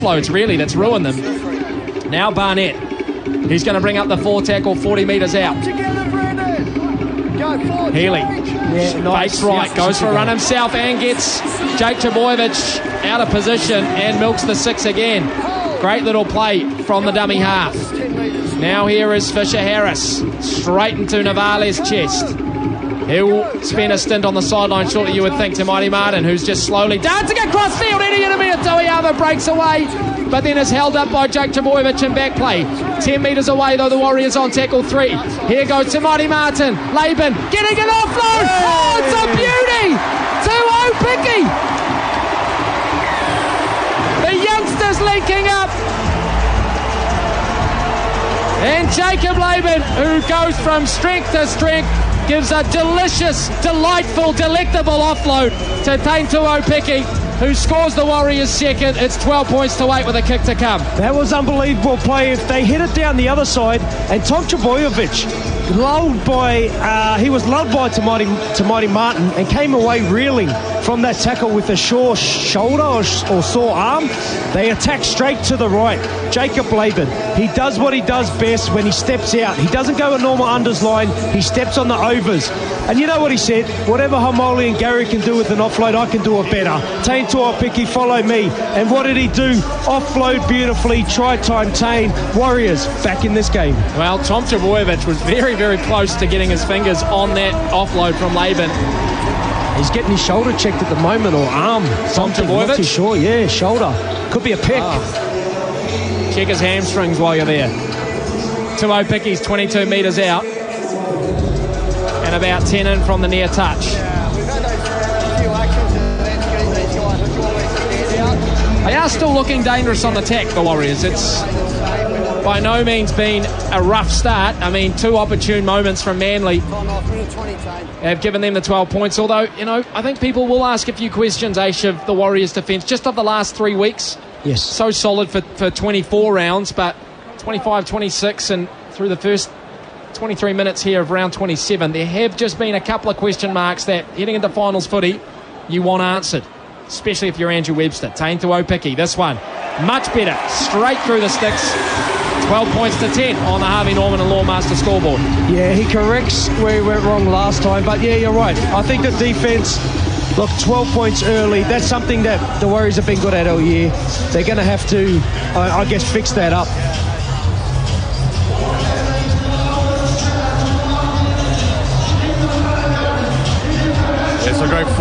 offloads really that's ruined them. Now Barnett, he's going to bring up the 4 tackle 40 metres out. Healy fakes right, goes for a run himself and gets Jake Trbojevic out of position and milks the 6 again. Great little play from the dummy half. Now here is Fisher Harris, straight into Navale's chest. He'll spend a stint on the sideline shortly, you would think, to Mighty Martin, who's just slowly dancing across field. Eddie Touyama breaks away, but then is held up by Jake Trbojevic in back play. 10 metres away, though, the Warriors on tackle 3. Here goes to Mighty Martin. Laban getting an offload. Oh, it's a beauty to Opiki. The youngsters linking up. And Jacob Laban, who goes from strength to strength, gives a delicious, delightful, delectable offload to Taintu Opiki, who scores the Warriors second. It's 12 points to 8 with a kick to come. That was unbelievable play. If they hit it down the other side, and Tom Trbojevic he was lulled by Tamati Martin and came away reeling from that tackle with a sore shoulder or sore arm. They attack straight to the right. Jacob Laban, he does what he does best when he steps out. He doesn't go a normal unders line, he steps on the overs. And you know what he said? Whatever Haumole and Gary can do with an offload, I can do it better. Taintu Opiki, follow me. And what did he do? Offload beautifully, try time, Tain. Warriors back in this game. Well, Tom Trbojevic was very, very close to getting his fingers on that offload from Laban. He's getting his shoulder checked at the moment, or arm. Tom Trbojevic? Not too sure, yeah, shoulder. Could be a pick. Check his hamstrings while you're there. To Opiki's 22 metres out. And about 10 in from the near touch. They are still looking dangerous on the tack, the Warriors. It's by no means been a rough start. I mean, 2 opportune moments from Manly have given them the 12 points. Although, I think people will ask a few questions, Aish, of the Warriors' defence just of the last 3 weeks. Yes. So solid for 24 rounds, but 25, 26 and through the first 23 minutes here of round 27, there have just been a couple of question marks that heading into finals footy you want answered, especially if you're Andrew Webster. Taintu Opiki, this one much better, straight through the sticks. 12 points to 10 on the Harvey Norman and Lawmaster scoreboard. Yeah, he corrects where he went wrong last time, but yeah, you're right. I think the defence, look, 12 points early, that's something that the Warriors have been good at all year. They're going to have to, I guess, fix that up. It's a great